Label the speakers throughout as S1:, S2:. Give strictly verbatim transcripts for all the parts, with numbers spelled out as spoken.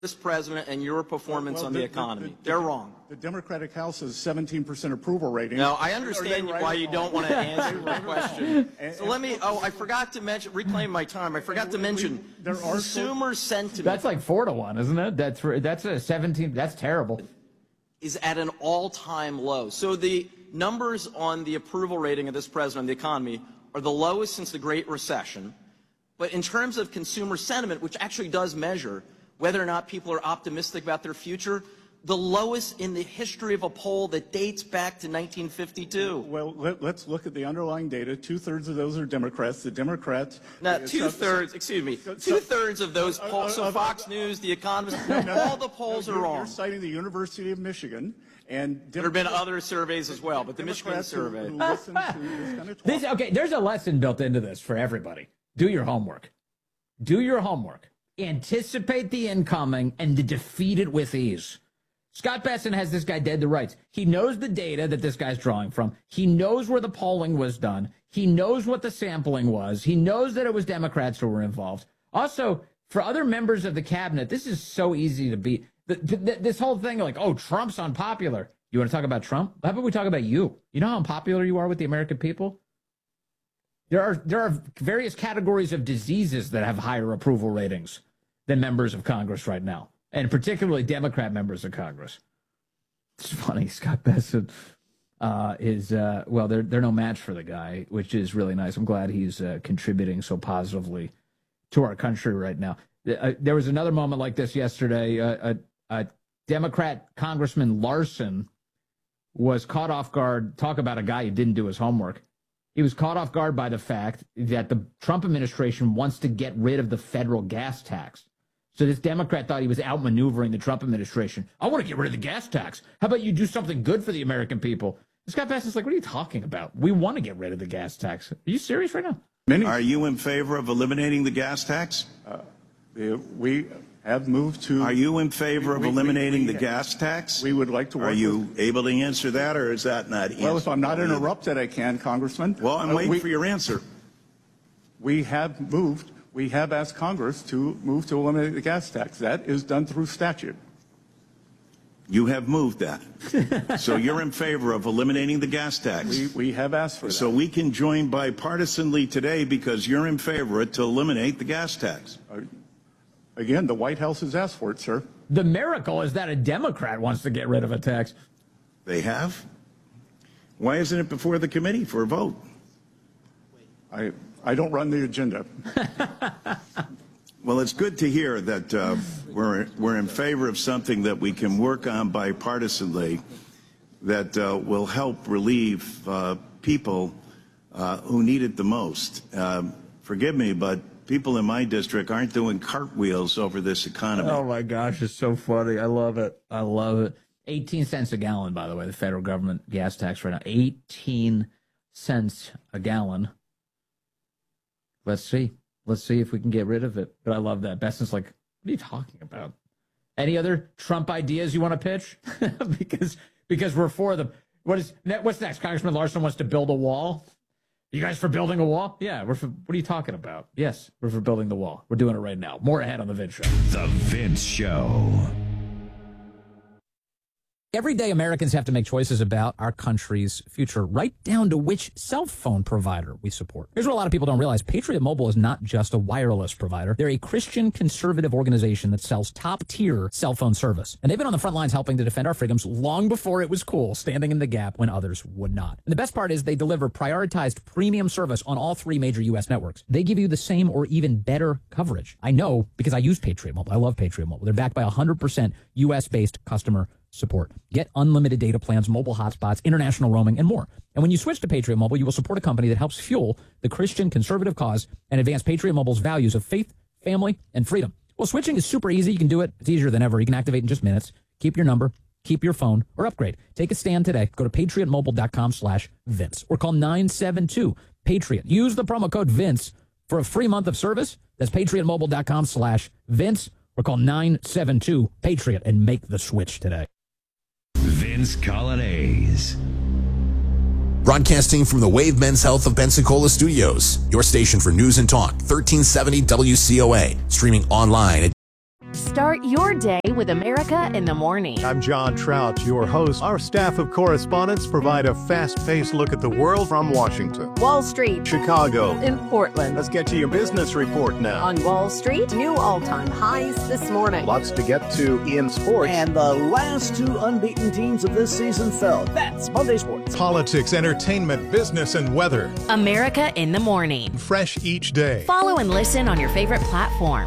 S1: this president and your performance
S2: well,
S1: on
S2: the,
S1: the economy.
S2: The, the,
S1: They're wrong.
S2: The Democratic House has seventeen percent approval rating.
S1: No, I understand
S2: right
S1: why you don't want to answer the question. So let me, oh, I forgot to mention, reclaim my time. I forgot to mention
S2: there are
S1: consumer sentiment.
S3: That's like four to one, isn't it? That's that's a seventeen. That's terrible.
S1: Is at an all-time low. So the numbers on the approval rating of this president on the economy are the lowest since the Great Recession. But in terms of consumer sentiment, which actually does measure whether or not people are optimistic about their future, the lowest in the history of a poll that dates back to nineteen fifty-two.
S2: Well, let, let's look at the underlying data. Two-thirds of those are Democrats. The Democrats...
S1: Now, two-thirds, excuse me, two-thirds of those polls, so Fox News, The Economist, all the polls are wrong.
S2: You're citing the University of Michigan, and...
S1: There have been other surveys as well, but the Michigan survey...
S2: Who, who listen to this kind of
S3: this, okay, there's a lesson built into this for everybody. Do your homework. Do your homework. Anticipate the incoming and to defeat it with ease. Scott Bessent has this guy dead to rights. He knows the data that this guy's drawing from. He knows where the polling was done. He knows what the sampling was. He knows that it was Democrats who were involved. Also, for other members of the cabinet, this is so easy to beat. The, the, this whole thing like, oh, Trump's unpopular. You want to talk about Trump? How about we talk about you? You know how unpopular you are with the American people? There are, there are various categories of diseases that have higher approval ratings than members of Congress right now, and particularly Democrat members of Congress. It's funny, Scott Bessent uh, is, uh, well, they're, they're no match for the guy, which is really nice. I'm glad he's uh, contributing so positively to our country right now. Uh, there was another moment like this yesterday. Uh, a, a Democrat Congressman Larson was caught off guard. Talk about a guy who didn't do his homework. He was caught off guard by the fact that the Trump administration wants to get rid of the federal gas tax. So this Democrat thought he was outmaneuvering the Trump administration. I want to get rid of the gas tax. How about you do something good for the American people? Scott Bessent's like, what are you talking about? We want to get rid of the gas tax. Are you serious right now?
S2: Many,
S4: are you in favor of eliminating the gas tax?
S2: Uh, we have moved to...
S4: Are you in favor of
S2: we,
S4: eliminating
S2: we, we,
S4: the gas tax?
S2: We would like to work
S4: Are you
S2: with,
S4: able to answer that, or is that not
S2: Well, if I'm not interrupted, I can, Congressman.
S4: Well, I'm
S2: uh,
S4: waiting
S2: we,
S4: for your answer.
S2: We have moved... We have asked Congress to move to eliminate the gas tax. That is done through statute.
S4: You have moved that. So you're in favor of eliminating the gas tax.
S2: We, we have asked for that.
S4: So we can join bipartisanly today because you're in favor to eliminate the gas tax.
S2: Uh, again, the White House has asked for it, sir.
S3: The miracle is that a Democrat wants to get rid of a tax.
S4: They have? Why isn't it before the committee for a vote?
S2: I... I don't run the agenda.
S4: Well, it's good to hear that uh, we're, we're in favor of something that we can work on bipartisanly that uh, will help relieve uh, people uh, who need it the most. Uh, forgive me, but people in my district aren't doing cartwheels over this economy.
S3: Oh, my gosh, it's so funny. I love it. I love it. eighteen cents a gallon, by the way, the federal government gas tax right now. eighteen cents a gallon. Let's see. Let's see if we can get rid of it. But I love that. Bessent's like, what are you talking about? Any other Trump ideas you want to pitch? because because we're for them. What is what's next? Congressman Larson wants to build a wall. You guys for building a wall? Yeah, we're for, what are you talking about? Yes, we're for building the wall. We're doing it right now. More ahead on The Vince Show.
S5: The Vince Show.
S6: Every day, Americans have to make choices about our country's future, right down to which cell phone provider we support. Here's what a lot of people don't realize. Patriot Mobile is not just a wireless provider. They're a Christian conservative organization that sells top-tier cell phone service. And they've been on the front lines helping to defend our freedoms long before it was cool, standing in the gap when others would not. And the best part is they deliver prioritized premium service on all three major U S networks. They give you the same or even better coverage. I know because I use Patriot Mobile. I love Patriot Mobile. They're backed by one hundred percent U S-based customer support. Get unlimited data plans, mobile hotspots, international roaming, and more. And when you switch to Patriot Mobile, you will support a company that helps fuel the Christian conservative cause and advance Patriot Mobile's values of faith, family, and freedom. Well, switching is super easy. You can do it. It's easier than ever. You can activate in just minutes. Keep your number, keep your phone, or upgrade. Take a stand today. Go to patriotmobile.com slash Vince or call nine seven two Patriot. Use the promo code Vince for a free month of service. That's patriotmobile.com slash Vince or call nine seven two Patriot and make the switch today.
S5: Vince Colonnese.
S7: Broadcasting from the Wave Men's Health of Pensacola Studios, your station for news and talk, thirteen seventy W C O A, streaming online at
S8: Start your day with America in the Morning.
S9: I'm John Trout, your host. Our staff of correspondents provide a fast-paced look at the world from Washington,
S8: Wall Street,
S9: Chicago,
S8: in Portland.
S9: Let's get to your business report now.
S8: On Wall Street, new all-time highs this morning.
S9: Lots to get to in sports.
S10: And the last two unbeaten teams of this season fell. That's Monday Sports.
S9: Politics, entertainment, business, and weather.
S8: America in the Morning.
S9: Fresh each day.
S8: Follow and listen on your favorite platform.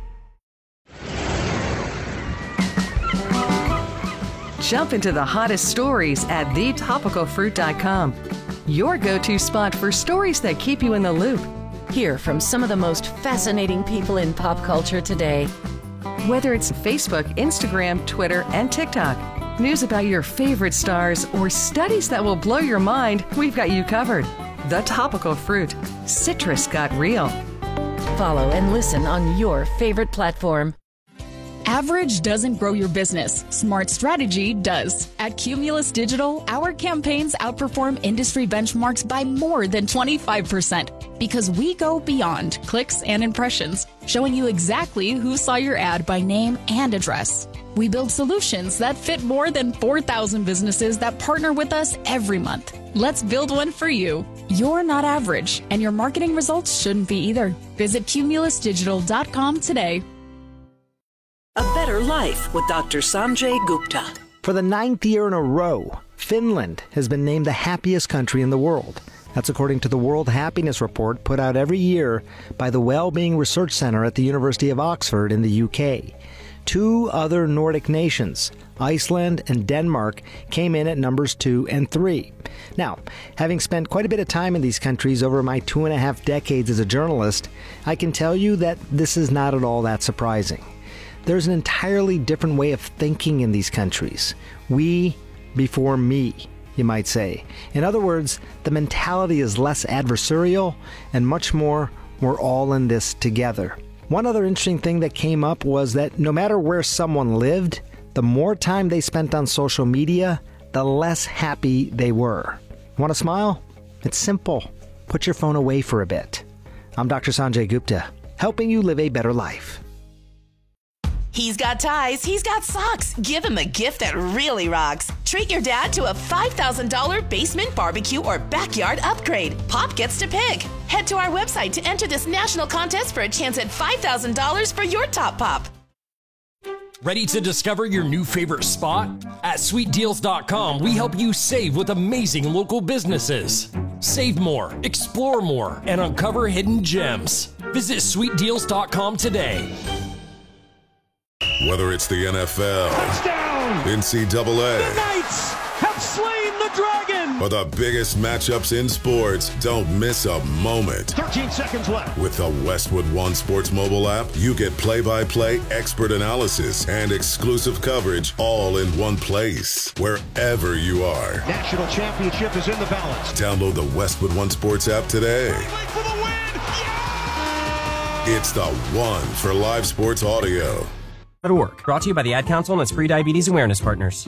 S11: Jump into the hottest stories at the topical fruit dot com. Your go-to spot for stories that keep you in the loop.
S8: Hear from some of the most fascinating people in pop culture today.
S11: Whether it's Facebook, Instagram, Twitter, and TikTok, news about your favorite stars, or studies that will blow your mind, we've got you covered. The Topical Fruit. Citrus got real.
S8: Follow and listen on your favorite platform.
S12: Average doesn't grow your business. Smart strategy does. At Cumulus Digital, our campaigns outperform industry benchmarks by more than twenty-five percent because we go beyond clicks and impressions, showing you exactly who saw your ad by name and address. We build solutions that fit more than four thousand businesses that partner with us every month. Let's build one for you. You're not average, and your marketing results shouldn't be either. Visit cumulus digital dot com today.
S13: A Better Life with Doctor Sanjay Gupta.
S10: For the ninth year in a row, Finland has been named the happiest country in the world. That's according to the World Happiness Report put out every year by the Wellbeing Research Center at the University of Oxford in the U K. Two other Nordic nations, Iceland and Denmark, came in at numbers two and three. Now, having spent quite a bit of time in these countries over my two and a half decades as a journalist, I can tell you that this is not at all that surprising. There's an entirely different way of thinking in these countries. We before me, you might say. In other words, the mentality is less adversarial and much more, we're all in this together. One other interesting thing that came up was that no matter where someone lived, the more time they spent on social media, the less happy they were. Want to smile? It's simple. Put your phone away for a bit. I'm Doctor Sanjay Gupta, helping you live a better life.
S14: He's got ties, he's got socks. Give him a gift that really rocks. Treat your dad to a five thousand dollars basement barbecue or backyard upgrade. Pop gets to pick. Head to our website to enter this national contest for a chance at five thousand dollars for your top pop.
S15: Ready to discover your new favorite spot? At sweet deals dot com, we help you save with amazing local businesses. Save more, explore more, and uncover hidden gems. Visit sweet deals dot com today.
S16: Whether it's the N F L,
S17: touchdown,
S16: N C double A,
S17: the Knights have slain the dragon,
S16: or the biggest matchups in sports, don't miss a moment.
S17: thirteen seconds left.
S16: With the Westwood One Sports mobile app, you get play-by-play, expert analysis, and exclusive coverage all in one place, wherever you are.
S17: National championship is in the balance.
S16: Download the Westwood One Sports app today.
S17: For the win. Yeah!
S16: It's the one for live sports audio.
S18: At Work, brought to you by the Ad Council and its pre-diabetes awareness partners.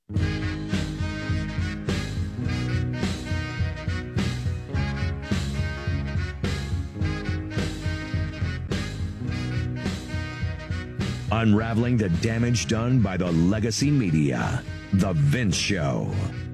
S5: Unraveling the damage done by the legacy media. The Vince Show.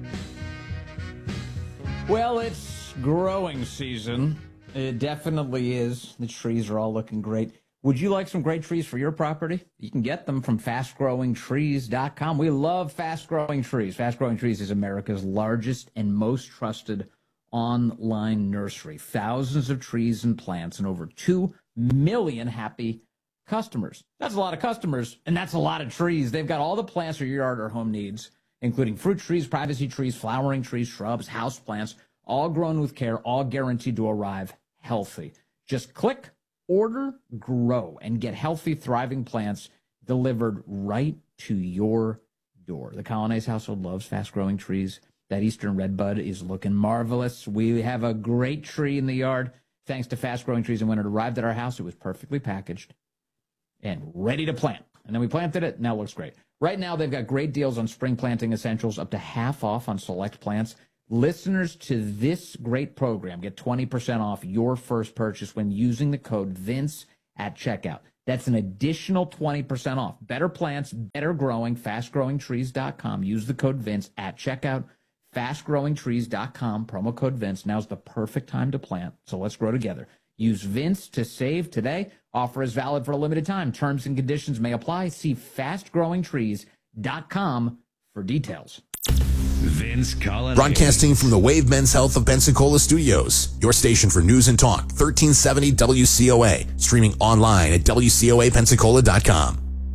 S3: Well, it's growing season. It definitely is. The trees are all looking great. Would you like some great trees for your property? You can get them from fast growing trees dot com. We love Fast Growing Trees. Fast Growing Trees is America's largest and most trusted online nursery. Thousands of trees and plants and over two million happy customers. That's a lot of customers, and that's a lot of trees. They've got all the plants your yard or home needs, including fruit trees, privacy trees, flowering trees, shrubs, house plants, all grown with care, all guaranteed to arrive healthy. Just click, order, grow, and get healthy, thriving plants delivered right to your door. The Colonnese household loves fast-growing trees. That Eastern Redbud is looking marvelous. We have a great tree in the yard, thanks to fast-growing trees. And when it arrived at our house, it was perfectly packaged and ready to plant. And then we planted it. Now it looks great. Right now, they've got great deals on spring planting essentials, up to half off on select plants. Listeners to this great program get twenty percent off your first purchase when using the code VINCE at checkout. That's an additional twenty percent off. Better plants, better growing, fast growing trees dot com. Use the code Vince at checkout. fast growing trees dot com, promo code Vince. Now's the perfect time to plant, so let's grow together. Use Vince to save today. Offer is valid for a limited time. Terms and conditions may apply. See fast growing trees dot com for details.
S5: Vince Colonnese.
S7: Broadcasting from the Wave Men's Health of Pensacola Studios, your station for news and talk, thirteen seventy W C O A, streaming online at W C O A Pensacola dot com.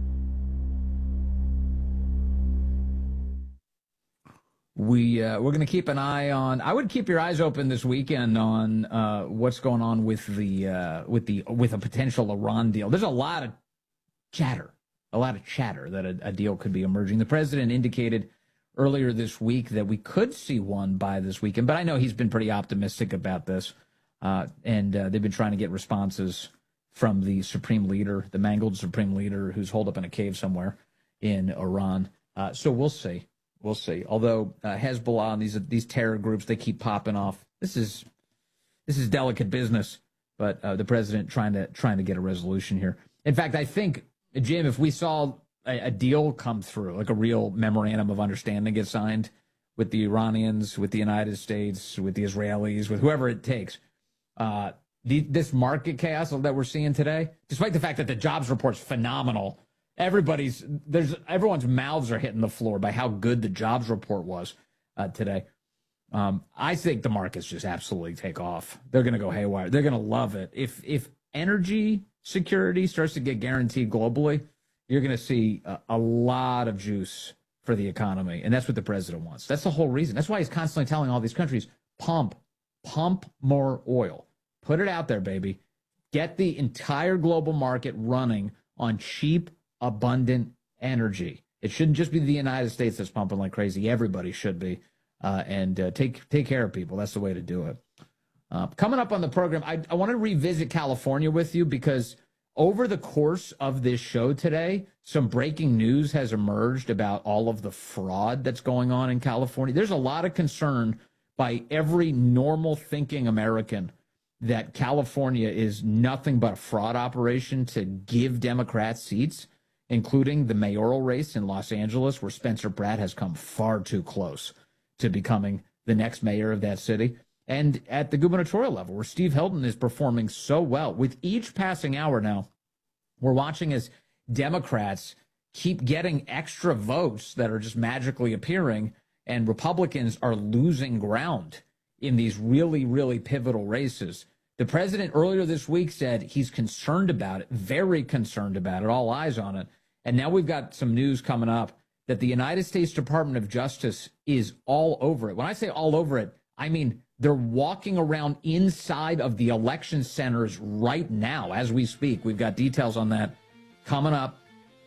S3: We uh, we're going to keep an eye on. I would keep your eyes open this weekend on uh, what's going on with the uh, with the with a potential Iran deal. There's a lot of chatter, a lot of chatter that a, a deal could be emerging. The president indicated earlier this week that we could see one by this weekend, but I know he's been pretty optimistic about this, uh, and uh, they've been trying to get responses from the supreme leader, the mangled supreme leader, who's holed up in a cave somewhere in Iran. Uh, so we'll see. We'll see. Although uh, Hezbollah and these these terror groups, they keep popping off. This is this is delicate business, but uh, the president trying to trying to get a resolution here. In fact, I think, Jim, if we saw a, a deal come through, like a real memorandum of understanding get signed with the Iranians, with the United States, with the Israelis, with whoever it takes, uh, the, this market chaos that we're seeing today, despite the fact that the jobs report's phenomenal. Everybody's there's everyone's mouths are hitting the floor by how good the jobs report was uh, today. Um, I think the markets just absolutely take off. They're going to go haywire. They're going to love it. If if energy security starts to get guaranteed globally, you're going to see a, a lot of juice for the economy, and that's what the president wants. That's the whole reason. That's why he's constantly telling all these countries, pump, pump more oil. Put it out there, baby. Get the entire global market running on cheap, abundant energy. It shouldn't just be the United States that's pumping like crazy. Everybody should be. Uh, and uh, take take care of people. That's the way to do it. Uh, coming up on the program, I, I want to revisit California with you because over the course of this show today, some breaking news has emerged about all of the fraud that's going on in California. There's a lot of concern by every normal thinking American that California is nothing but a fraud operation to give Democrats seats, including the mayoral race in Los Angeles, where Spencer Pratt has come far too close to becoming the next mayor of that city, and at the gubernatorial level, where Steve Hilton is performing so well. With each passing hour now, we're watching as Democrats keep getting extra votes that are just magically appearing, and Republicans are losing ground in these really, really pivotal races. The president earlier this week said he's concerned about it, very concerned about it, all eyes on it. And now we've got some news coming up that the United States Department of Justice is all over it. When I say all over it, I mean they're walking around inside of the election centers right now as we speak. We've got details on that coming up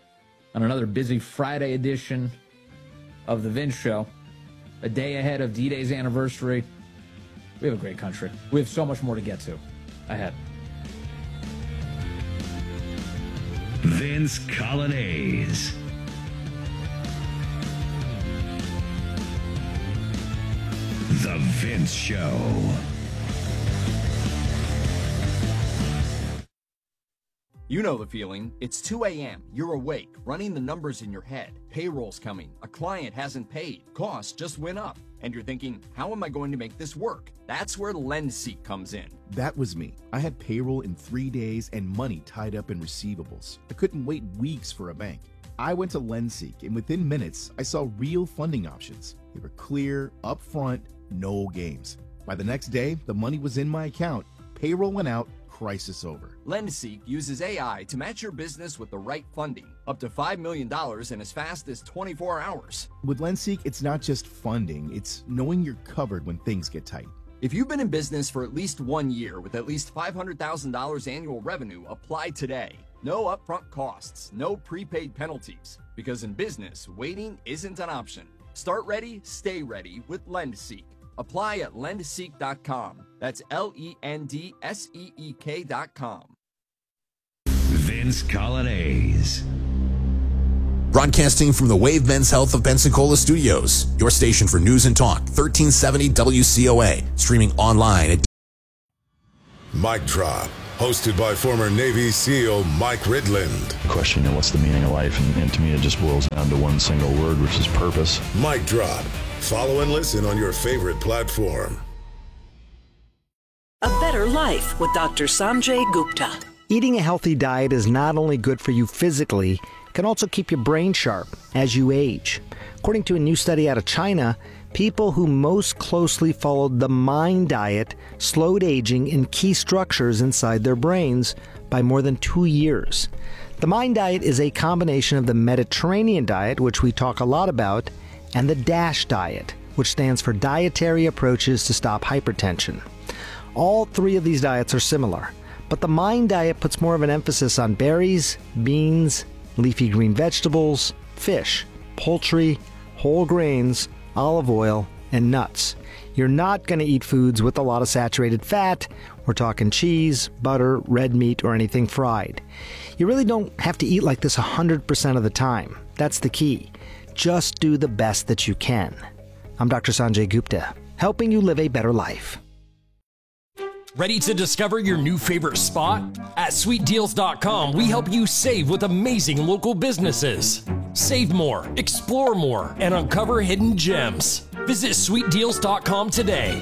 S3: on another busy Friday edition of The Vince Show, a day ahead of D-Day's anniversary. We have a great country. We have so much more to get to ahead.
S5: Vince Colonnese. The Vince Show.
S19: You know the feeling. It's two a.m. You're awake, running the numbers in your head. Payroll's coming. A client hasn't paid. Costs just went up. And you're thinking, how am I going to make this work? That's where LendSeek comes in.
S20: That was me. I had payroll in three days and money tied up in receivables. I couldn't wait weeks for a bank. I went to LendSeek, and within minutes, I saw real funding options. They were clear, upfront, no games. By the next day, the money was in my account. Payroll went out. Crisis over.
S19: LendSeek uses A I to match your business with the right funding, up to five million dollars in as fast as twenty-four hours.
S20: With LendSeek, it's not just funding, it's knowing you're covered when things get tight.
S19: If you've been in business for at least one year with at least five hundred thousand dollars annual revenue, apply today. No upfront costs, no prepaid penalties, because in business, waiting isn't an option. Start ready, stay ready with LendSeek. Apply at lend seek dot com. That's L E N D S E E K dot com.
S5: Vince Colonnese.
S7: Broadcasting from the Wave Men's Health of Pensacola Studios, your station for news and talk, thirteen seventy W C O A, streaming online at
S16: Mic drop. Hosted by former Navy SEAL Mike Ridland.
S21: Question, you know, what's the meaning of life? And, and to me, it just boils down to one single word, which is purpose.
S16: Mic Drop. Follow and listen on your favorite platform.
S13: A Better Life with Doctor Sanjay Gupta.
S10: Eating a healthy diet is not only good for you physically, it can also keep your brain sharp as you age. According to a new study out of China, people who most closely followed the MIND diet slowed aging in key structures inside their brains by more than two years. The MIND diet is a combination of the Mediterranean diet, which we talk a lot about, and the DASH diet, which stands for Dietary Approaches to Stop Hypertension. All three of these diets are similar, but the MIND diet puts more of an emphasis on berries, beans, leafy green vegetables, fish, poultry, whole grains, olive oil, and nuts. You're not going to eat foods with a lot of saturated fat. We're talking cheese, butter, red meat, or anything fried. You really don't have to eat like this one hundred percent of the time. That's the key. Just do the best that you can. I'm Doctor Sanjay Gupta, helping you live a better life.
S15: Ready to discover your new favorite spot? At sweet deals dot com, we help you save with amazing local businesses. Save more, explore more, and uncover hidden gems. Visit sweet deals dot com today.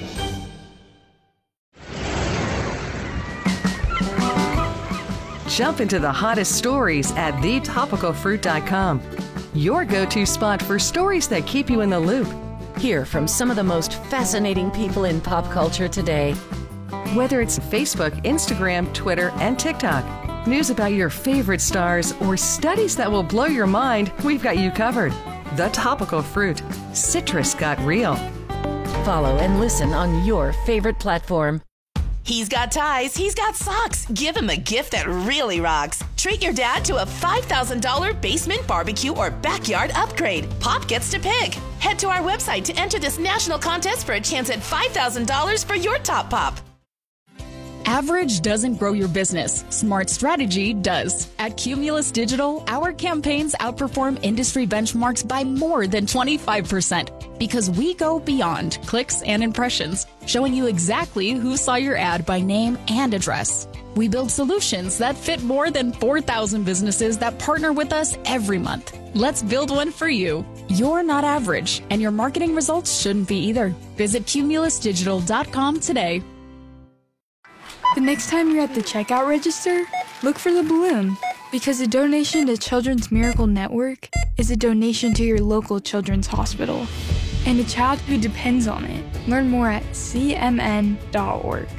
S11: Jump into the hottest stories at the topical fruit dot com. Your go-to spot for stories that keep you in the loop.
S8: Hear from some of the most fascinating people in pop culture today.
S11: Whether it's Facebook, Instagram, Twitter, and TikTok, news about your favorite stars, or studies that will blow your mind, we've got you covered. The Topical Fruit. Citrus got real.
S8: Follow and listen on your favorite platform.
S14: He's got ties, he's got socks. Give him a gift that really rocks. Treat your dad to a five thousand dollars basement barbecue or backyard upgrade. Pop gets to pick. Head to our website to enter this national contest for a chance at five thousand dollars for your top pop.
S12: Average doesn't grow your business. Smart strategy does. At Cumulus Digital, our campaigns outperform industry benchmarks by more than twenty-five percent because we go beyond clicks and impressions, showing you exactly who saw your ad by name and address. We build solutions that fit more than four thousand businesses that partner with us every month. Let's build one for you. You're not average, and your marketing results shouldn't be either. Visit cumulus digital dot com today.
S22: The next time you're at the checkout register, look for the balloon, because a donation to Children's Miracle Network is a donation to your local children's hospital and a child who depends on it. Learn more at c m n dot org.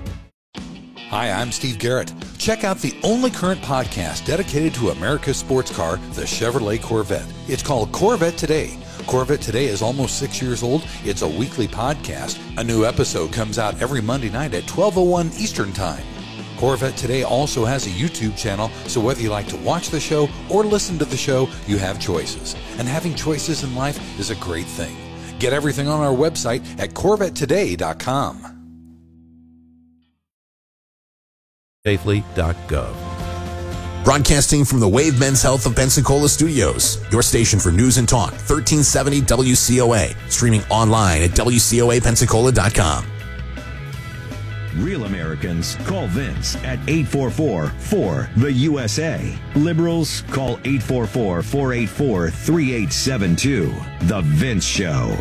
S23: Hi, I'm Steve Garrett. Check out the only current podcast dedicated to America's sports car, the Chevrolet Corvette. It's called Corvette Today. Corvette Today is almost six years old. It's a weekly podcast. A new episode comes out every Monday night at twelve oh one Eastern Time. Corvette Today also has a YouTube channel, so whether you like to watch the show or listen to the show, you have choices. And having choices in life is a great thing. Get everything on our website at corvette today dot com.
S5: safely dot gov.
S7: Broadcasting from the Wave Men's Health of Pensacola Studios, your station for news and talk, thirteen seventy W C O A, streaming online at W C O A Pensacola dot com.
S5: Real Americans call Vince at eight four four, four, the U S A. Liberals call eight four four, four eight four, three eight seven two. The Vince Show.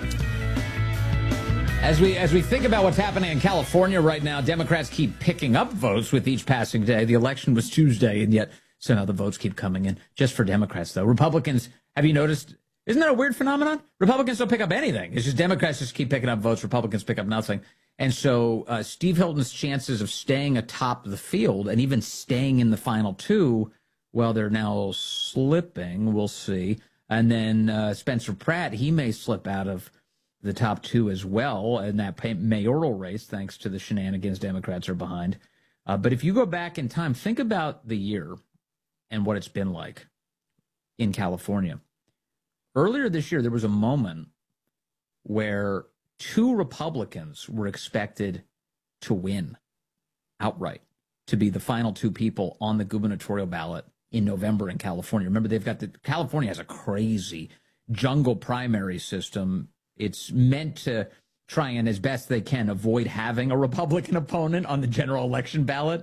S3: As we as we think about what's happening in California right now, Democrats keep picking up votes with each passing day. The election was Tuesday, and yet somehow the votes keep coming in just for Democrats, though. Republicans, have you noticed? Isn't that a weird phenomenon? Republicans don't pick up anything. It's just Democrats just keep picking up votes. Republicans pick up nothing. And so uh, Steve Hilton's chances of staying atop the field and even staying in the final two, well, they're now slipping. We'll see. And then uh, Spencer Pratt, he may slip out of the top two as well in that mayoral race, thanks to the shenanigans Democrats are behind. Uh, but if you go back in time, think about the year and what it's been like in California. Earlier this year, there was a moment where two Republicans were expected to win outright, to be the final two people on the gubernatorial ballot in November in California. Remember, they've got the California has a crazy jungle primary system. It's meant to try and, as best they can, avoid having a Republican opponent on the general election ballot.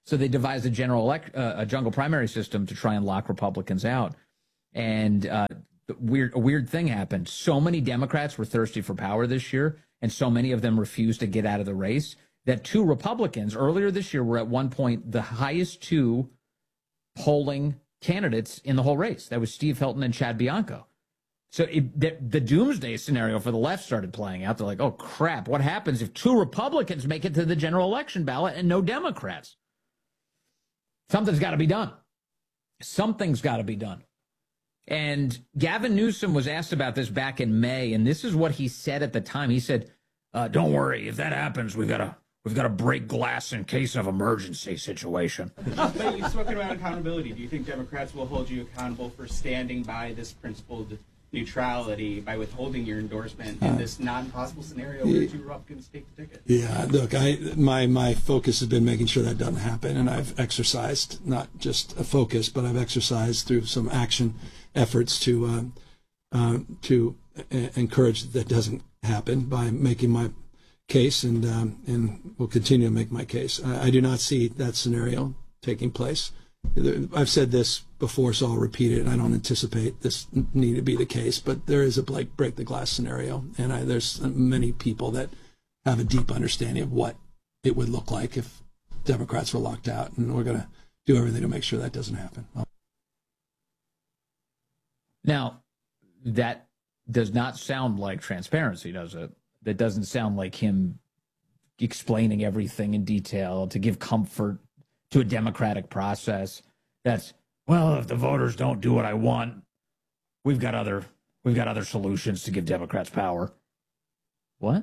S3: So they devised a general elect, uh, a jungle primary system to try and lock Republicans out. And uh, weird, a weird thing happened. So many Democrats were thirsty for power this year, and so many of them refused to get out of the race, that two Republicans earlier this year were at one point the highest two polling candidates in the whole race. That was Steve Hilton and Chad Bianco. So it, the, the doomsday scenario for the left started playing out. They're like, oh, crap, what happens if two Republicans make it to the general election ballot and no Democrats? Something's got to be done. Something's got to be done. And Gavin Newsom was asked about this back in May, and this is what he said at the time. He said, uh, don't worry, if that happens, we've got to we've got to break glass in case of emergency situation.
S1: But you've spoken about accountability. Do you think Democrats will hold you accountable for standing by this principled neutrality by withholding your endorsement in this non-possible scenario where two Republicans take the ticket?
S2: Yeah, look, I my my focus has been making sure that doesn't happen, and I've exercised not just a focus, but I've exercised through some action efforts to uh, uh, to uh, encourage that that doesn't happen by making my case, and um, and will continue to make my case. I, I do not see that scenario taking place. I've said this before, so I'll repeat it. I don't anticipate this need to be the case, but there is a break, break the glass scenario, and I, there's many people that have a deep understanding of what it would look like if Democrats were locked out, and we're going to do everything to make sure that doesn't happen.
S3: Now, that does not sound like transparency, does it? That doesn't sound like him explaining everything in detail to give comfort to a democratic process. That's, well, if the voters don't do what I want, we've got other we've got other solutions to give Democrats power. What?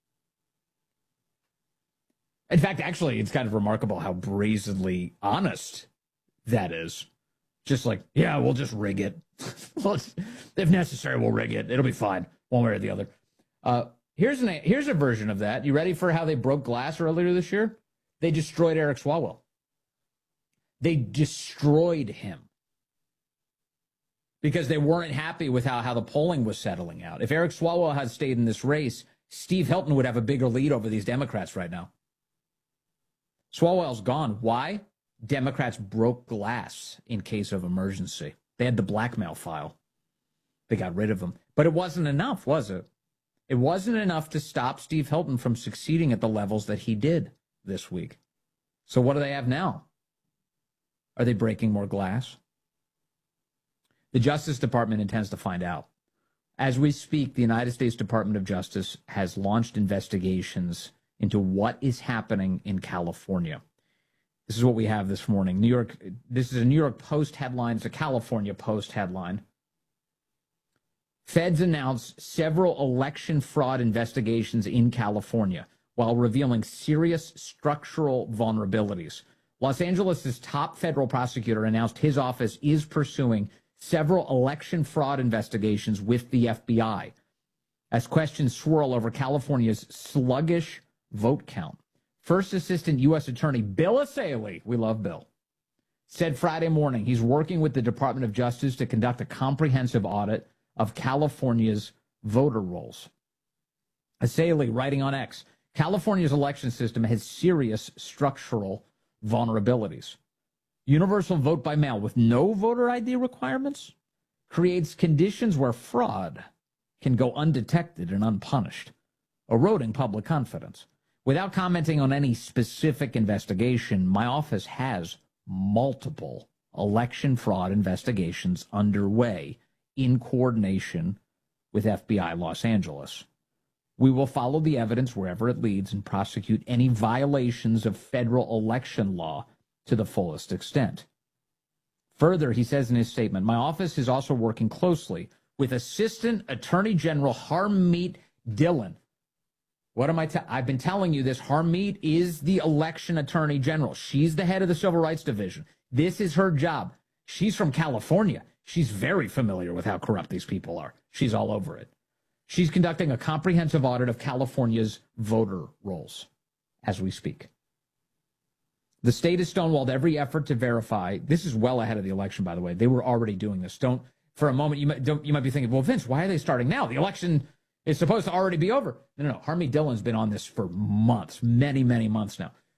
S3: In fact, actually, it's kind of remarkable how brazenly honest that is. Just like, yeah, we'll just rig it. Well, if necessary, we'll rig it. It'll be fine, one way or the other. Uh, here's an here's a version of that. You ready for how they broke glass earlier this year? They destroyed Eric Swalwell. They destroyed him because they weren't happy with how, how the polling was settling out. If Eric Swalwell had stayed in this race, Steve Hilton would have a bigger lead over these Democrats right now. Swalwell's gone. Why? Democrats broke glass in case of emergency. They had the blackmail file. They got rid of him. But it wasn't enough, was it? It wasn't enough to stop Steve Hilton from succeeding at the levels that he did this week. So what do they have now? Are they breaking more glass? The Justice Department intends to find out. As we speak, the United States Department of Justice has launched investigations into what is happening in California. This is what we have this morning. New York, this is a New York Post headline. It's a California Post headline. Feds announce several election fraud investigations in California while revealing serious structural vulnerabilities. Los Angeles' top federal prosecutor announced his office is pursuing several election fraud investigations with the F B I as questions swirl over California's sluggish vote count. First Assistant U S Attorney Bill Asaley, we love Bill, said Friday morning he's working with the Department of Justice to conduct a comprehensive audit of California's voter rolls. Asaley, writing on X, California's election system has serious structural vulnerabilities. Universal vote by mail with no voter I D requirements creates conditions where fraud can go undetected and unpunished, eroding public confidence. Without commenting on any specific investigation, my office has multiple election fraud investigations underway in coordination with F B I Los Angeles. We will follow the evidence wherever it leads and prosecute any violations of federal election law to the fullest extent. Further, he says in his statement, my office is also working closely with Assistant Attorney General Harmeet Dillon. What am I? Te- I've been telling you this. Harmeet is the election attorney general. She's the head of the Civil Rights Division. This is her job. She's from California. She's very familiar with how corrupt these people are. She's all over it. She's conducting a comprehensive audit of California's voter rolls as we speak. The state has stonewalled every effort to verify. This is well ahead of the election, by the way. They were already doing this. Don't, for a moment, you might, don't, you might be thinking, well, Vince, why are they starting now? The election is supposed to already be over. No, no, no. Harmeet Dillon's been on this for months, many, many months now.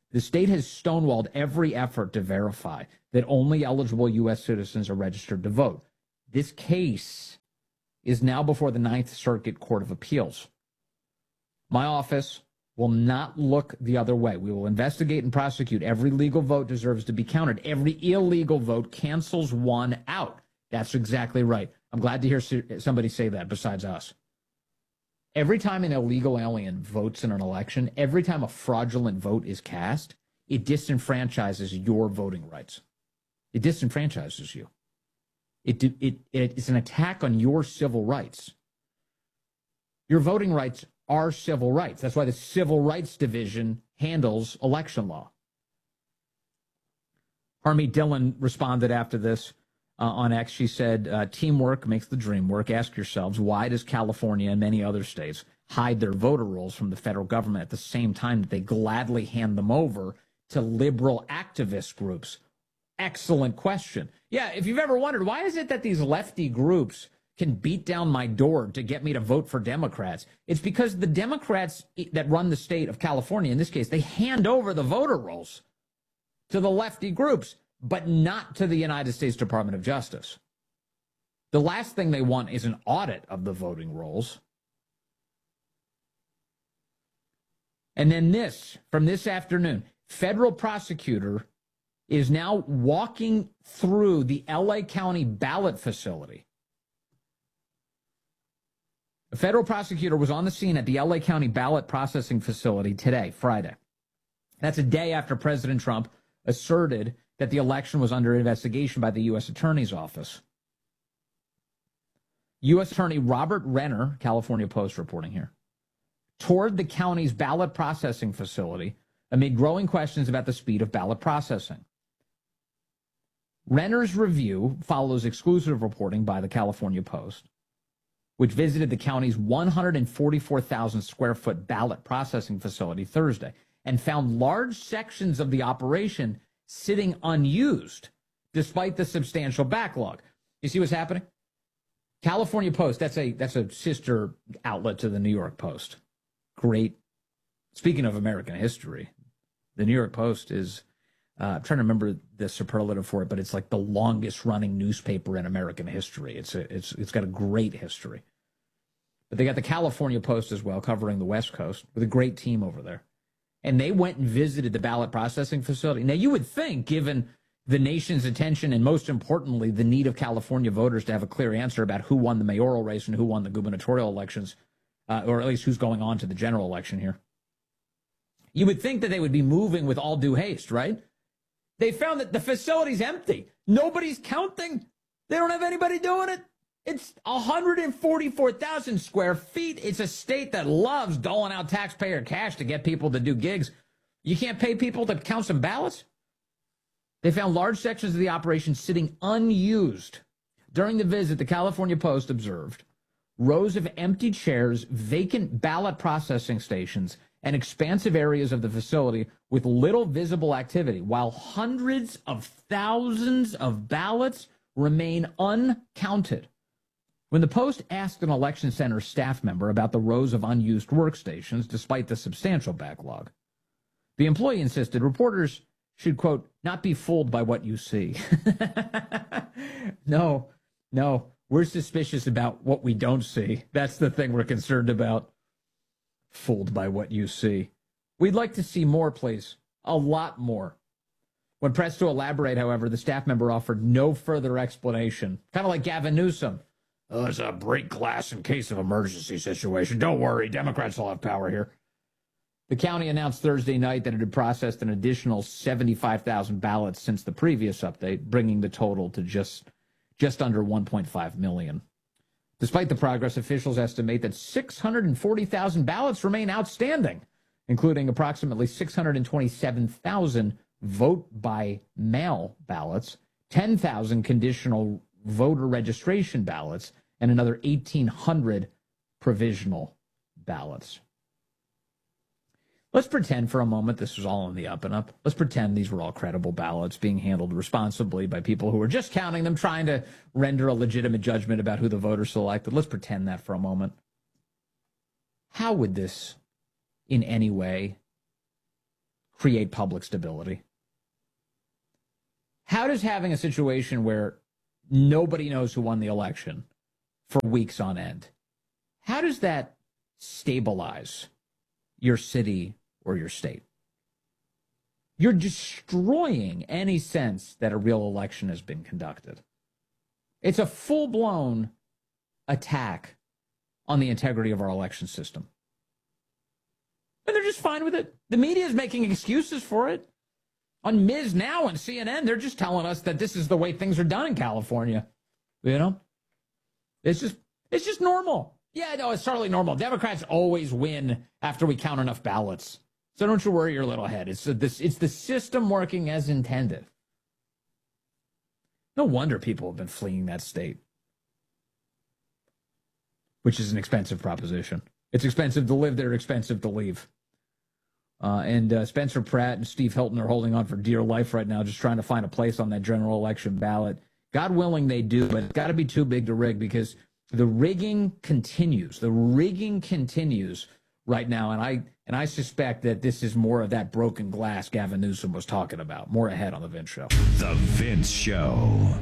S3: The state has stonewalled every effort to verify that only eligible U S citizens are registered to vote. This case is now before the Ninth Circuit Court of Appeals. My office will not look the other way. We will investigate and prosecute. Every legal vote deserves to be counted. Every illegal vote cancels one out. That's exactly right. I'm glad to hear somebody say that besides us. Every time an illegal alien votes in an election, every time a fraudulent vote is cast, it disenfranchises your voting rights. It disenfranchises you. It, it, it, it's an attack on your civil rights. Your voting rights are civil rights. That's why the Civil Rights Division handles election law. Harmeet Dillon responded after this uh, on X. She said, uh, teamwork makes the dream work. Ask yourselves, why does California and many other states hide their voter rolls from the federal government at the same time that they gladly hand them over to liberal activist groups? Excellent question. Yeah, if you've ever wondered, why is it that these lefty groups can beat down my door to get me to vote for Democrats? It's because the Democrats that run the state of California, in this case, they hand over the voter rolls to the lefty groups, but not to the United States Department of Justice. The last thing they want is an audit of the voting rolls. And then this, from this afternoon, federal prosecutor is now walking through the L A County ballot facility. A federal prosecutor was on the scene at the L A County ballot processing facility today, Friday. That's a day after President Trump asserted that the election was under investigation by the U S Attorney's Office. U S Attorney Robert Renner, California Post reporting here, toured the county's ballot processing facility amid growing questions about the speed of ballot processing. Renner's review follows exclusive reporting by the California Post, which visited the county's one hundred forty-four thousand square foot ballot processing facility Thursday and found large sections of the operation sitting unused despite the substantial backlog. You see what's happening? California Post, that's a that's a sister outlet to the New York Post. Great. Speaking of American history, the New York Post is, uh, I'm trying to remember the superlative for it, but it's like the longest running newspaper in American history. It's a, it's it's got a great history. But they got the California Post as well, covering the West Coast, with a great team over there. And they went and visited the ballot processing facility. Now, you would think, given the nation's attention and, most importantly, the need of California voters to have a clear answer about who won the mayoral race and who won the gubernatorial elections, uh, or at least who's going on to the general election here, you would think that they would be moving with all due haste, right? They found that the facility's empty. Nobody's counting. They don't have anybody doing it. It's one hundred forty-four thousand square feet. It's a state that loves doling out taxpayer cash to get people to do gigs. You can't pay people to count some ballots? They found large sections of the operation sitting unused. During the visit, the California Post observed rows of empty chairs, vacant ballot processing stations, and expansive areas of the facility with little visible activity, while hundreds of thousands of ballots remain uncounted. When the Post asked an election center staff member about the rows of unused workstations, despite the substantial backlog, the employee insisted reporters should, quote, not be fooled by what you see. no, no, we're suspicious about what we don't see. That's the thing we're concerned about. Fooled by what you see. We'd like to see more, please. A lot more. When pressed to elaborate, however, the staff member offered no further explanation. Kind of like Gavin Newsom. Oh, it's a break glass in case of emergency situation. Don't worry, Democrats will have power here. The county announced Thursday night that it had processed an additional seventy-five thousand ballots since the previous update, bringing the total to just, just under one point five million. Despite the progress, officials estimate that six hundred forty thousand ballots remain outstanding, including approximately six hundred twenty-seven thousand vote-by-mail ballots, ten thousand conditional voter registration ballots, and another eighteen hundred provisional ballots. Let's pretend for a moment this was all on the up and up. Let's pretend these were all credible ballots being handled responsibly by people who were just counting them, trying to render a legitimate judgment about who the voters selected. Let's pretend that for a moment. How would this in any way create public stability? How does having a situation where nobody knows who won the election for weeks on end, how does that stabilize your city or your state? You're destroying any sense that a real election has been conducted. It's a full-blown attack on the integrity of our election system. And they're just fine with it. The media is making excuses for it. On Miz Now and C N N, they're just telling us that this is the way things are done in California. You know? It's just it's just normal. Yeah, no, it's totally normal. Democrats always win after we count enough ballots. So don't you worry your little head. It's this it's the system working as intended. No wonder people have been fleeing that state. Which is an expensive proposition. It's expensive to live there, expensive to leave. Uh, and uh, Spencer Pratt and Steve Hilton are holding on for dear life right now, just trying to find a place on that general election ballot. God willing they do, but it's got to be too big to rig because the rigging continues. The rigging continues right now, and I and I suspect that this is more of that broken glass Gavin Newsom was talking about. More ahead on The Vince Show.
S5: The Vince Show.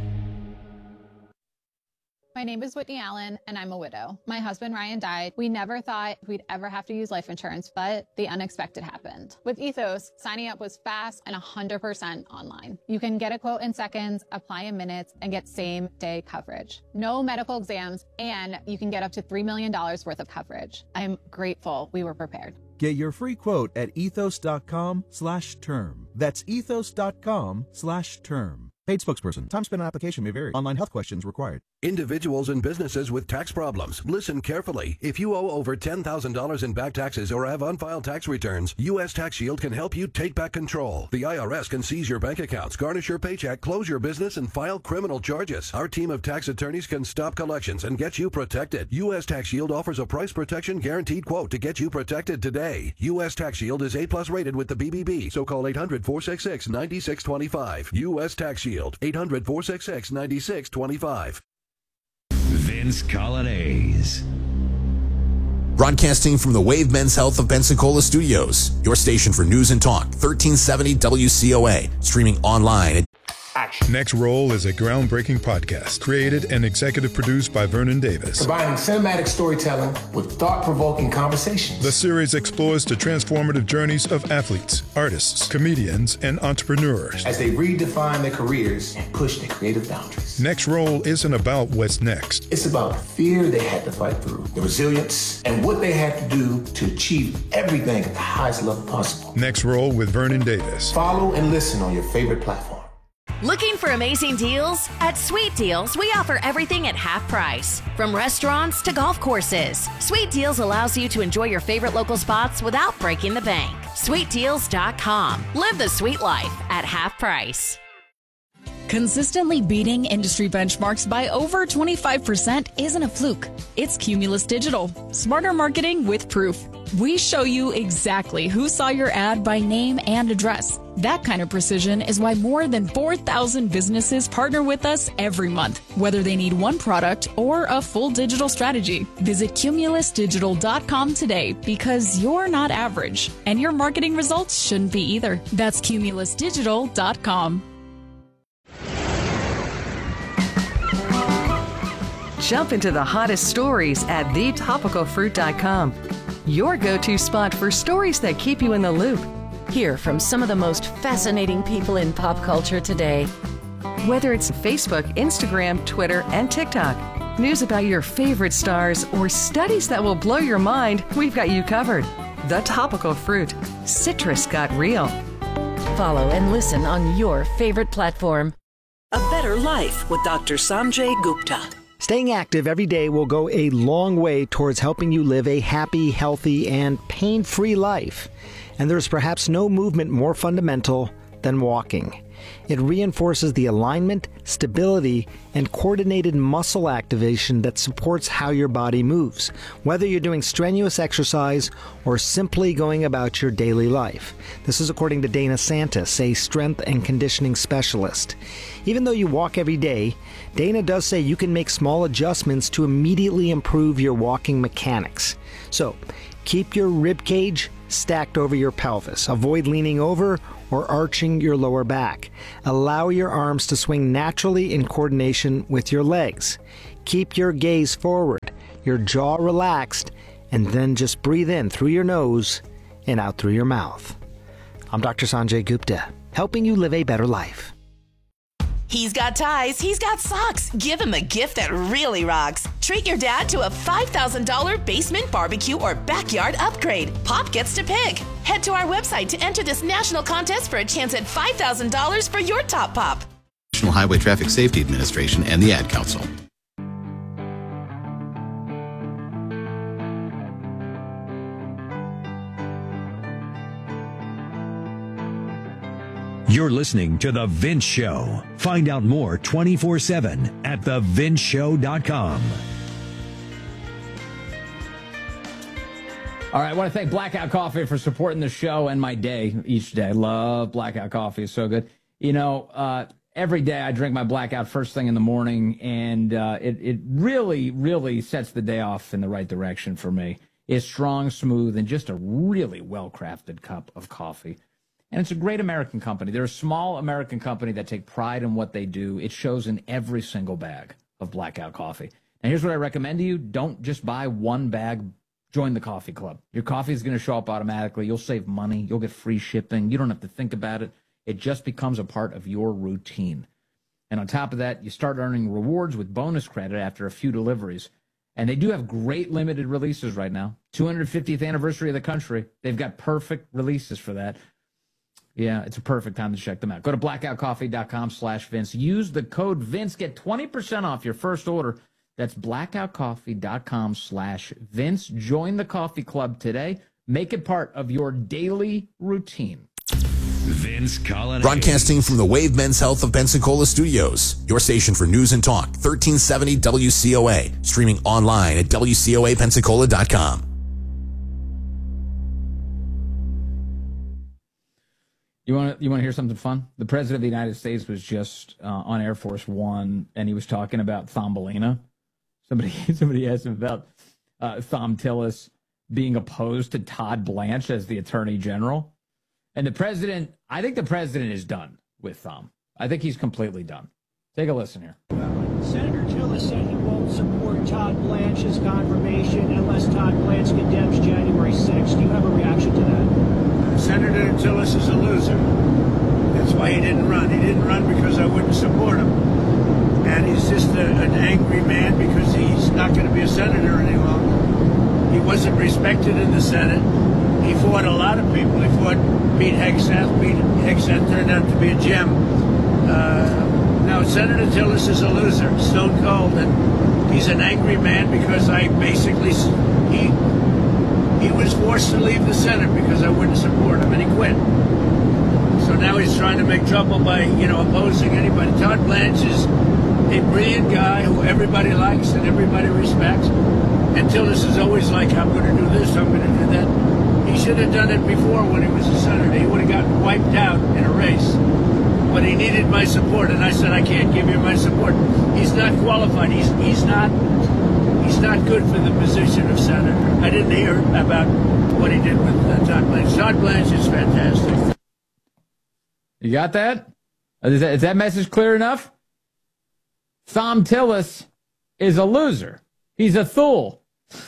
S4: My name is Whitney Allen, and I'm a widow. My husband, Ryan, died. We never thought we'd ever have to use life insurance, but the unexpected happened. With Ethos, signing up was fast and one hundred percent online. You can get a quote in seconds, apply in minutes, and get same-day coverage. No medical exams, and you can get up to three million dollars worth of coverage. I'm grateful we were prepared.
S6: Get your free quote at ethos.com slash term. That's ethos.com slash term. Paid spokesperson. Time spent on application may vary. Online health questions required.
S9: Individuals and businesses with tax problems, listen carefully. If you owe over ten thousand dollars in back taxes or have unfiled tax returns, U S Tax Shield can help you take back control. The I R S can seize your bank accounts, garnish your paycheck, close your business, and file criminal charges. Our team of tax attorneys can stop collections and get you protected. U S Tax Shield offers a price protection guaranteed quote to get you protected today. U S Tax Shield is A plus rated with the B B B, so call eight hundred, four six six, nine six two five. U S Tax Shield, eight hundred, four six six, nine six two five.
S5: Vince Colonnese.
S7: Broadcasting from the Wave Men's Health of Pensacola studios, your station for news and talk, thirteen seventy W C O A, streaming online at
S24: Next Roll is a groundbreaking podcast created and executive produced by Vernon Davis.
S25: Combining cinematic storytelling with thought-provoking conversations.
S24: The series explores the transformative journeys of athletes, artists, comedians, and entrepreneurs
S25: as they redefine their careers and push their creative boundaries.
S24: Next Roll isn't about what's next.
S25: It's about the fear they had to fight through, the resilience, and what they had to do to achieve everything at the highest level possible.
S24: Next Roll with Vernon Davis.
S25: Follow and listen on your favorite platform.
S8: Looking for amazing deals? At Sweet Deals, we offer everything at half price. From restaurants to golf courses, Sweet Deals allows you to enjoy your favorite local spots without breaking the bank. sweet deals dot com. Live the sweet life at half price.
S12: Consistently beating industry benchmarks by over twenty-five percent isn't a fluke. It's Cumulus Digital. Smarter marketing with proof. We show you exactly who saw your ad by name and address. That kind of precision is why more than four thousand businesses partner with us every month, whether they need one product or a full digital strategy. Visit cumulus digital dot com today because you're not average, and your marketing results shouldn't be either. That's cumulus digital dot com.
S11: Jump into the hottest stories at the topical fruit dot com. Your go-to spot for stories that keep you in the loop.
S8: Hear from some of the most fascinating people in pop culture today.
S11: Whether it's Facebook, Instagram, Twitter, and TikTok, news about your favorite stars, or studies that will blow your mind, we've got you covered. The Topical Fruit. Citrus got real.
S8: Follow and listen on your favorite platform.
S13: A Better Life with Doctor Sanjay Gupta.
S10: Staying active every day will go a long way towards helping you live a happy, healthy, and pain-free life. And there's perhaps no movement more fundamental than walking. It reinforces the alignment, stability, and coordinated muscle activation that supports how your body moves, whether you're doing strenuous exercise or simply going about your daily life. This is according to Dana Santis, a strength and conditioning specialist. Even though you walk every day, Dana does say you can make small adjustments to immediately improve your walking mechanics. So, Keep your rib cage stacked over your pelvis. Avoid leaning over or arching your lower back. Allow your arms to swing naturally in coordination with your legs. Keep your gaze forward, your jaw relaxed, and then just breathe in through your nose and out through your mouth. I'm Doctor Sanjay Gupta, helping you live a better life.
S14: He's got ties, he's got socks. Give him a gift that really rocks. Treat your dad to a five thousand dollars basement barbecue or backyard upgrade. Pop gets to pick. Head to our website to enter this national contest for a chance at five thousand dollars for your top pop.
S17: National Highway Traffic Safety Administration and the Ad Council.
S5: You're listening to The Vince Show. Find out more twenty-four seven at the vince show dot com.
S3: All right, I want to thank Blackout Coffee for supporting the show and my day each day. Love Blackout Coffee. It's so good. You know, uh, every day I drink my Blackout first thing in the morning, and uh, it, it really, really sets the day off in the right direction for me. It's strong, smooth, and just a really well-crafted cup of coffee. And it's a great American company. They're a small American company that take pride in what they do. It shows in every single bag of Blackout Coffee. Now, here's what I recommend to you. Don't just buy one bag. Join the coffee club. Your coffee is going to show up automatically. You'll save money. You'll get free shipping. You don't have to think about it. It just becomes a part of your routine. And on top of that, you start earning rewards with bonus credit after a few deliveries. And they do have great limited releases right now. two hundred fiftieth anniversary of the country. They've got perfect releases for that. Yeah, it's a perfect time to check them out. Go to blackout coffee dot com slash Vince. Use the code Vince. Get twenty percent off your first order. That's blackout coffee dot com slash Vince. Join the coffee club today. Make it part of your daily routine.
S5: Vince Colonnade.
S7: Broadcasting from the Wave Men's Health of Pensacola Studios, your station for news and talk, thirteen seventy W C O A. Streaming online at W C O A Pensacola dot com.
S3: You want to you want to hear something fun? The President of the United States was just uh, on Air Force One, and he was talking about Thumbelina. Somebody somebody asked him about uh, Thom Tillis being opposed to Todd Blanche as the Attorney General. And the President, I think the President is done with Thom. I think he's completely done. Take a listen here.
S18: Senator Tillis said he won't support Todd Blanche's confirmation unless Todd Blanche condemns January sixth. Do you have a reaction to that?
S19: Senator Tillis is a loser. That's why he didn't run. He didn't run because I wouldn't support him. And he's just a, an angry man because he's not going to be a senator any longer. He wasn't respected in the Senate. He fought a lot of people. He fought Pete Hegseth. Pete Hegseth turned out to be a gem. Uh, now, Senator Tillis is a loser, stone cold, and he's an angry man because I basically, he, he was forced to leave the Senate because I wouldn't support him, and he quit. So now he's trying to make trouble by, you know, opposing anybody. Todd Blanche is a brilliant guy who everybody likes and everybody respects. And Tillis is always like, I'm going to do this, I'm going to do that. He should have done it before when he was a senator. He would have gotten wiped out in a race. But he needed my support, and I said, I can't give you my support. He's not qualified. He's he's not he's not good for the position of senator. I didn't hear about what he did with uh, Todd Blanche. Todd Blanche is fantastic.
S3: You got that? Is that, is that message clear enough? Thom Tillis is a loser. He's a fool.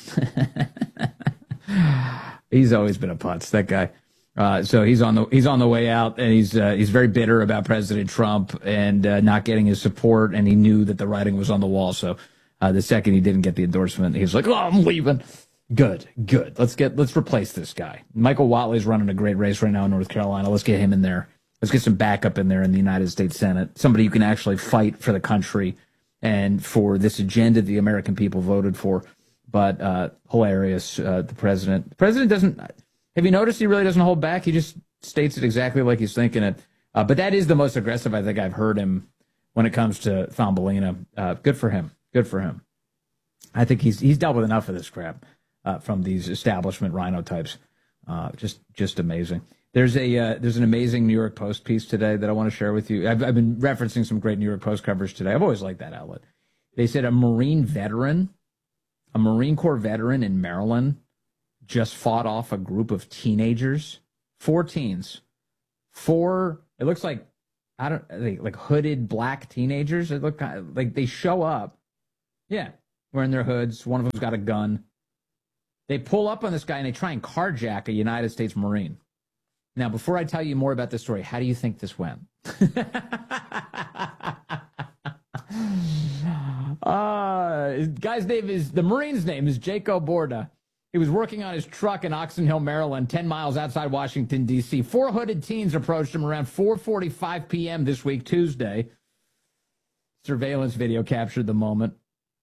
S3: He's always been a putz, that guy. Uh, so he's on the he's on the way out, and he's uh, he's very bitter about President Trump and uh, not getting his support, and he knew that the writing was on the wall. So uh, the second he didn't get the endorsement, he was like, "Oh, I'm leaving." Good, good. Let's get let's replace this guy. Michael Watley's running a great race right now in North Carolina. Let's get him in there. Let's get some backup in there in the United States Senate. Somebody who can actually fight for the country and for this agenda the American people voted for. But uh, hilarious, uh, the president. The president doesn't. Have you noticed he really doesn't hold back? He just states it exactly like he's thinking it. Uh, but that is the most aggressive I think I've heard him when it comes to Thumbelina. Uh, good for him. Good for him. I think he's he's dealt with enough of this crap uh, from these establishment rhino types. Uh, just just amazing. There's a uh, there's an amazing New York Post piece today that I want to share with you. I've, I've been referencing some great New York Post coverage today. I've always liked that outlet. They said a Marine veteran, a Marine Corps veteran in Maryland, just fought off a group of teenagers, four teens, four, it looks like, I don't, they, like hooded black teenagers. It look kind of, like they show up. Yeah, wearing their hoods. One of them's got a gun. They pull up on this guy and they try and carjack a United States Marine. Now, before I tell you more about this story, how do you think this went? uh, his guy's name is, the Marine's name is Jaco Borda. He was working on his truck in Oxon Hill, Maryland, ten miles outside Washington, D C Four hooded teens approached him around four forty-five p.m. this week, Tuesday. Surveillance video captured the moment.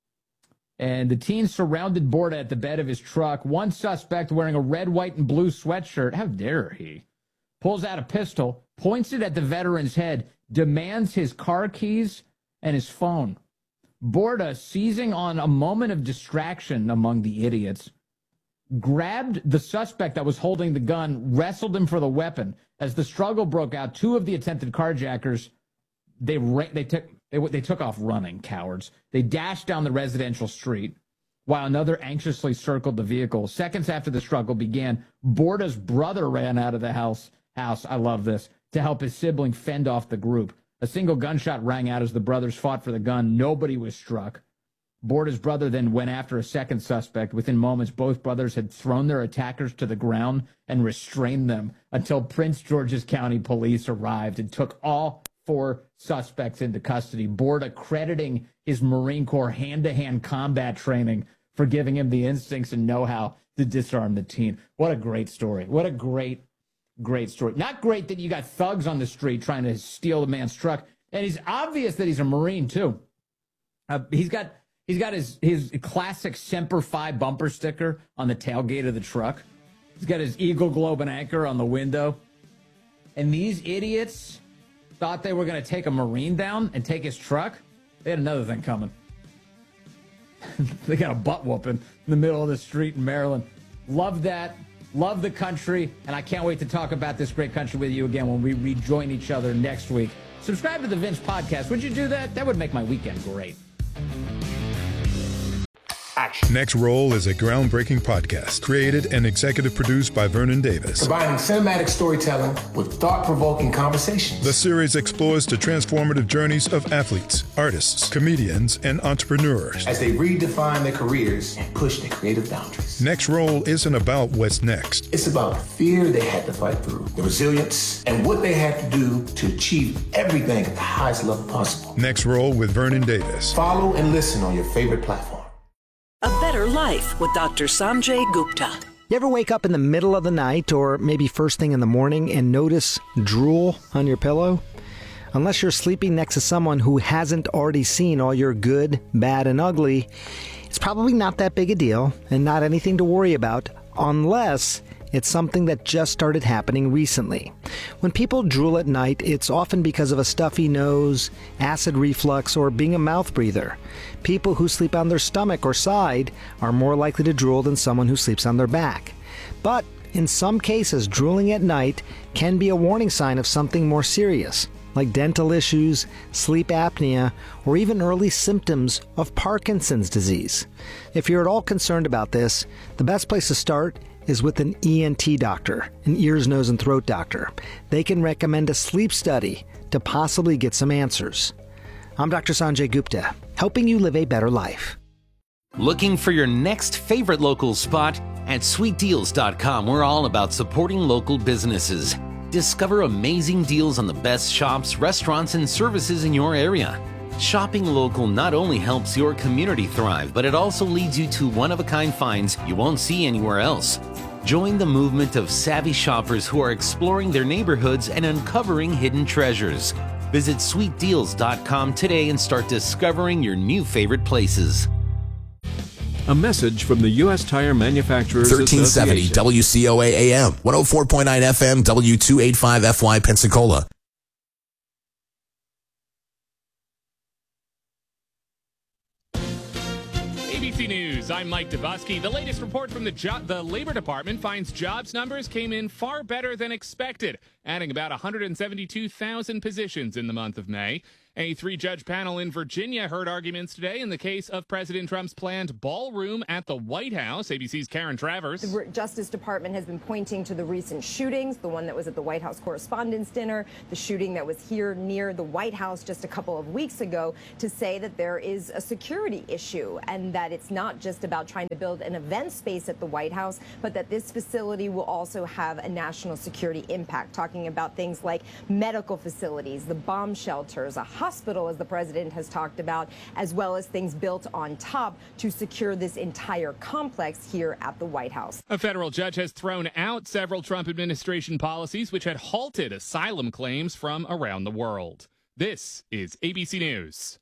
S3: And the teens surrounded Borda at the bed of his truck. One suspect wearing a red, white, and blue sweatshirt, how dare he, pulls out a pistol, points it at the veteran's head, demands his car keys and his phone. Borda, seizing on a moment of distraction among the idiots, grabbed the suspect that was holding the gun, wrestled him for the weapon. As the struggle broke out, two of the attempted carjackers, they ra- they took they, they took off running, cowards. They dashed down the residential street, while another anxiously circled the vehicle. Seconds after the struggle began, Borda's brother ran out of the house, house, I love this, to help his sibling fend off the group. A single gunshot rang out as the brothers fought for the gun. Nobody was struck. Borda's brother then went after a second suspect. Within moments, both brothers had thrown their attackers to the ground and restrained them until Prince George's County Police arrived and took all four suspects into custody. Borda crediting his Marine Corps hand-to-hand combat training for giving him the instincts and know-how to disarm the teen. What a great story. What a great, great story. Not great that you got thugs on the street trying to steal the man's truck. And it's obvious that he's a Marine, too. Uh, he's got... He's got his, his classic Semper Fi bumper sticker on the tailgate of the truck. He's got his Eagle Globe and Anchor on the window. And these idiots thought they were going to take a Marine down and take his truck. They had another thing coming. They got a butt whooping in the middle of the street in Maryland. Love that. Love the country. And I can't wait to talk about this great country with you again when we rejoin each other next week. Subscribe to the Vince Podcast. Would you do that? That would make my weekend great.
S24: Action. Next Roll is a groundbreaking podcast created and executive produced by Vernon Davis.
S25: Combining cinematic storytelling with thought-provoking conversations.
S24: The series explores the transformative journeys of athletes, artists, comedians, and entrepreneurs
S25: as they redefine their careers and push their creative boundaries.
S24: Next Roll isn't about what's next.
S25: It's about the fear they had to fight through, the resilience, and what they had to do to achieve everything at the highest level possible.
S24: Next Roll with Vernon Davis.
S25: Follow and listen on your favorite platform.
S13: A Better Life with Doctor Sanjay Gupta.
S10: You ever wake up in the middle of the night or maybe first thing in the morning and notice drool on your pillow? Unless you're sleeping next to someone who hasn't already seen all your good, bad, and ugly, it's probably not that big a deal and not anything to worry about unless it's something that just started happening recently. When people drool at night, it's often because of a stuffy nose, acid reflux, or being a mouth breather. People who sleep on their stomach or side are more likely to drool than someone who sleeps on their back. But in some cases, drooling at night can be a warning sign of something more serious, like dental issues, sleep apnea, or even early symptoms of Parkinson's disease. If you're at all concerned about this, the best place to start is with an E N T doctor, an ears, nose, and throat doctor. They can recommend a sleep study to possibly get some answers. I'm Doctor Sanjay Gupta, helping you live a better life.
S15: Looking for your next favorite local spot? At sweet deals dot com, we're all about supporting local businesses. Discover amazing deals on the best shops, restaurants, and services in your area. Shopping local not only helps your community thrive, but it also leads you to one-of-a-kind finds you won't see anywhere else. Join the movement of savvy shoppers who are exploring their neighborhoods and uncovering hidden treasures. Visit sweet deals dot com today and start discovering your new favorite places.
S16: A message from the U S Tire Manufacturers
S7: thirteen seventy
S16: Association.
S7: W C O A A M, one oh four point nine F M, W two eighty-five F Y Pensacola.
S20: A B C News, I'm Mike Dubusky. The latest report from the jo- the Labor Department finds jobs numbers came in far better than expected, adding about one hundred seventy-two thousand positions in the month of May. A three-judge panel in Virginia heard arguments today in the case of President Trump's planned ballroom at the White House. A B C's Karen Travers.
S1: The Justice Department has been pointing to the recent shootings, the one that was at the White House Correspondents' Dinner, the shooting that was here near the White House just a couple of weeks ago, to say that there is a security issue and that it's not just about trying to build an event space at the White House, but that this facility will also have a national security impact, talking about things like medical facilities, the bomb shelters, a hospital, as the president has talked about, as well as things built on top to secure this entire complex here at the White House.
S20: A federal judge has thrown out several Trump administration policies which had halted asylum claims from around the world. This is A B C News.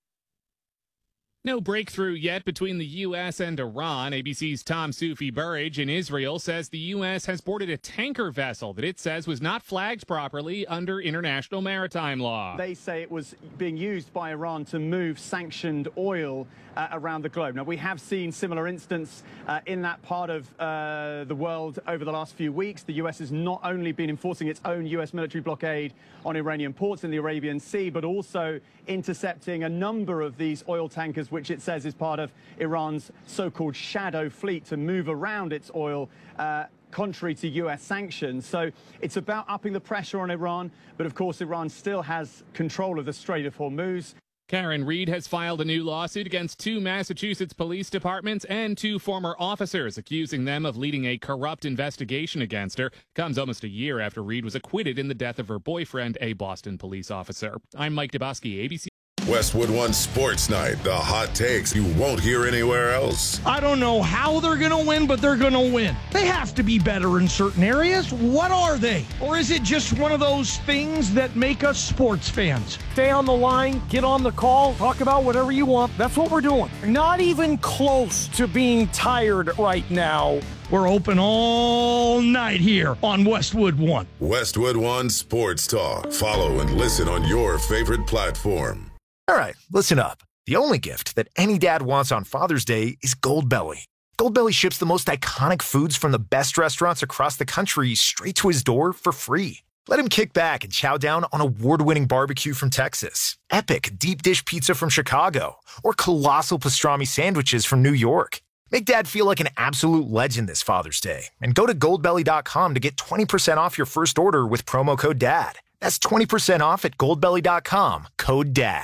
S20: No breakthrough yet between the U S and Iran. A B C's Tom Soufi Burrage in Israel says the U S has boarded a tanker vessel that it says was not flagged properly under international maritime law.
S2: They say it was being used by Iran to move sanctioned oil uh, around the globe. Now, we have seen similar incidents uh, in that part of uh, the world over the last few weeks. The U S has not only been enforcing its own U S military blockade on Iranian ports in the Arabian Sea, but also intercepting a number of these oil tankers, which it says is part of Iran's so-called shadow fleet to move around its oil, uh, contrary to U S sanctions. So it's about upping the pressure on Iran, but of course Iran still has control of the Strait of Hormuz.
S20: Karen Reed has filed a new lawsuit against two Massachusetts police departments and two former officers, accusing them of leading a corrupt investigation against her. Comes almost a year after Reed was acquitted in the death of her boyfriend, a Boston police officer. I'm Mike Dubosky, A B C.
S21: Westwood One Sports Night, the hot takes you won't hear anywhere else.
S22: I don't know how they're going to win, but they're going to win. They have to be better in certain areas. What are they? Or is it just one of those things that make us sports fans? Stay on the line, get on the call, talk about whatever you want. That's what we're doing. Not even close to being tired right now. We're open all night here on Westwood One.
S21: Westwood One Sports Talk. Follow and listen on your favorite platform.
S23: All right, listen up. The only gift that any dad wants on Father's Day is Goldbelly. Goldbelly ships the most iconic foods from the best restaurants across the country straight to his door for free. Let him kick back and chow down on award-winning barbecue from Texas, epic deep dish pizza from Chicago, or colossal pastrami sandwiches from New York. Make Dad feel like an absolute legend this Father's Day and go to goldbelly dot com to get twenty percent off your first order with promo code DAD. That's twenty percent off at goldbelly dot com, code DAD.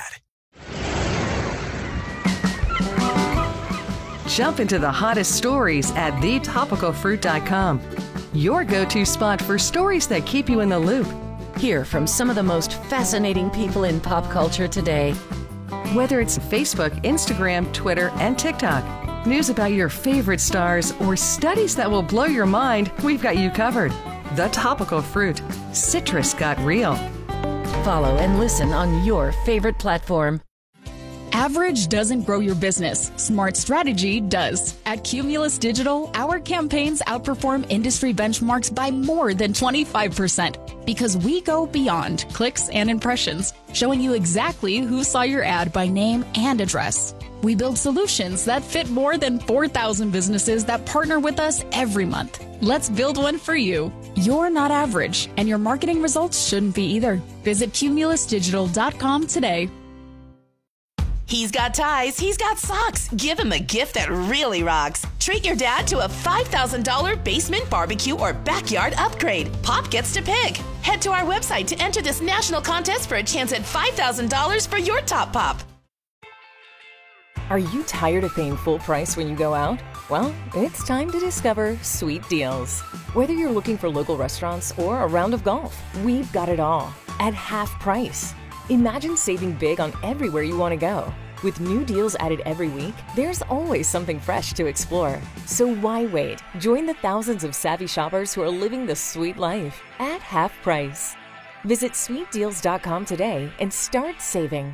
S11: Jump into the hottest stories at the topical fruit dot com. Your go-to spot for stories that keep you in the loop.
S8: Hear from some of the most fascinating people in pop culture today.
S11: Whether it's Facebook, Instagram, Twitter, and TikTok, news about your favorite stars, or studies that will blow your mind, we've got you covered. The Topical Fruit. Citrus got real.
S8: Follow and listen on your favorite platform.
S12: Average doesn't grow your business. Smart strategy does. At Cumulus Digital, our campaigns outperform industry benchmarks by more than twenty-five percent because we go beyond clicks and impressions, showing you exactly who saw your ad by name and address. We build solutions that fit more than four thousand businesses that partner with us every month. Let's build one for you. You're not average, and your marketing results shouldn't be either. Visit cumulus digital dot com today.
S14: He's got ties, he's got socks. Give him a gift that really rocks. Treat your dad to a five thousand dollars basement barbecue or backyard upgrade. Pop gets to pick. Head to our website to enter this national contest for a chance at five thousand dollars for your top pop.
S26: Are you tired of paying full price when you go out? Well, it's time to discover Sweet Deals. Whether you're looking for local restaurants or a round of golf, we've got it all at half price. Imagine saving big on everywhere you want to go. With new deals added every week, there's always something fresh to explore. So why wait? Join the thousands of savvy shoppers who are living the sweet life at half price. Visit sweet deals dot com today and start saving.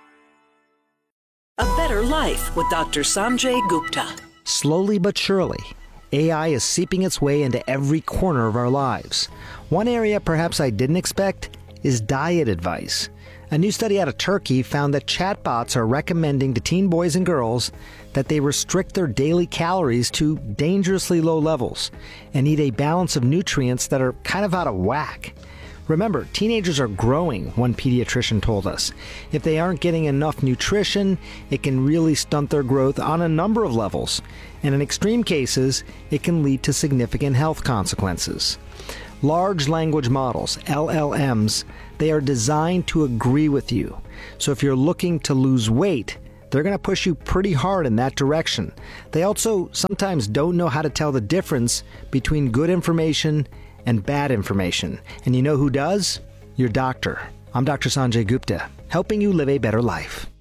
S13: A Better Life with Doctor Sanjay Gupta.
S10: Slowly but surely, A I is seeping its way into every corner of our lives. One area perhaps I didn't expect is diet advice. A new study out of Turkey found that chatbots are recommending to teen boys and girls that they restrict their daily calories to dangerously low levels and eat a balance of nutrients that are kind of out of whack. Remember, teenagers are growing, one pediatrician told us. If they aren't getting enough nutrition, it can really stunt their growth on a number of levels. And in extreme cases, it can lead to significant health consequences. Large language models, L L Ms, they are designed to agree with you. So if you're looking to lose weight, they're going to push you pretty hard in that direction. They also sometimes don't know how to tell the difference between good information and bad information. And you know who does? Your doctor. I'm Doctor Sanjay Gupta, helping you live a better life.